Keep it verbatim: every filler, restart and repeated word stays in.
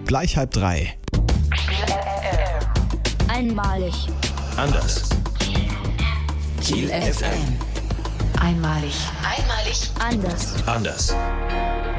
Gleich halb drei. Einmalig. Anders. Kiel F M. Einmalig. Einmalig. Anders. Anders.